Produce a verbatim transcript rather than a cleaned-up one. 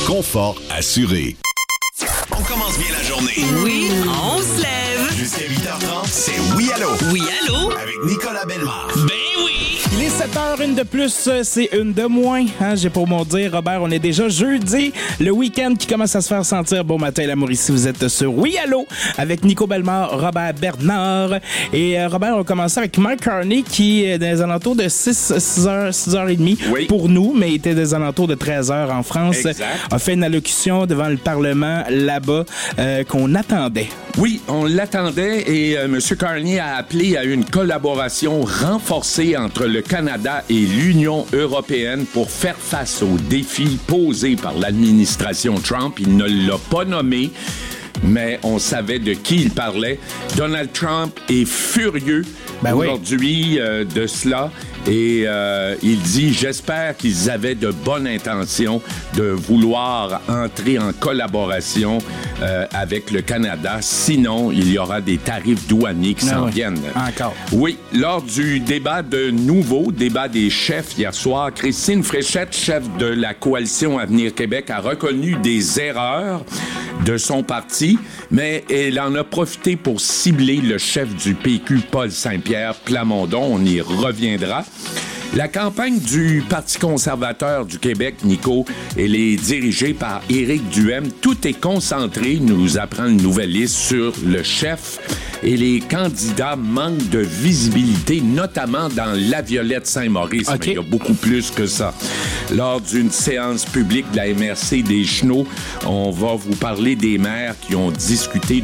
confort assuré. On commence bien la journée. Oui, on se lève. Jusqu'à huit heures trente, c'est Oui Allô. Oui, allô? Avec Nicolas Bellemare. Ben oui! Il est sept heures, une de plus, c'est une de moins. Hein, j'ai pour mon dire, Robert, on est déjà jeudi. Le week-end qui commence à se faire sentir. Bon matin, la Mauricie, vous êtes sur Oui Allô avec Nico Bellemare, Robert Bernard. Et euh, Robert, on va commencer avec Mark Carney qui est dans les alentours de six heures, six heures trente Oui. pour nous, mais était des alentours de treize heures en France. Exact. A fait une allocution devant le Parlement là-bas euh, qu'on attendait. Oui, on l'attendait et euh, M. Carney a appelé à une collaboration renforcée entre le Canada et l'Union européenne pour faire face aux défis posés par l'administration Trump. Il ne l'a pas nommé, mais on savait de qui il parlait. Donald Trump est furieux ben aujourd'hui oui. euh, de cela. Et euh, il dit, j'espère qu'ils avaient de bonnes intentions de vouloir entrer en collaboration euh, avec le Canada. Sinon, il y aura des tarifs douaniers qui ah s'en oui. viennent. Encore. Oui, lors du débat de nouveau, débat des chefs hier soir, Christine Fréchette, chef de la coalition Avenir Québec, a reconnu des erreurs de son parti, mais elle en a profité pour cibler le chef du P Q, Paul Saint-Pierre Plamondon. On y reviendra. La campagne du Parti conservateur du Québec, Nico, elle est dirigée par Éric Duhem. Tout est concentré, nous apprend une nouvelle liste, sur le chef. Et les candidats manquent de visibilité, notamment dans la Violette-Saint-Maurice. Okay. Mais il y a beaucoup plus que ça. Lors d'une séance publique de la M R C des Chenaux, on va vous parler des maires qui ont discuté